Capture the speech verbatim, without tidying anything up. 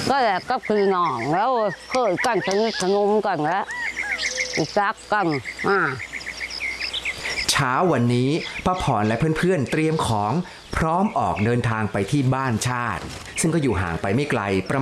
ก็แหละก็คือน้องแล้วเคยกันสนิทสนมกันแล้วรู้จักกันอ่าเช้าวันนี้ป้าพรและเพื่อนๆเตรียมของพร้อมออกเดินทางไปที่บ้านชาติซึ่งก็อยู่ห่างไปไม่ไกลประ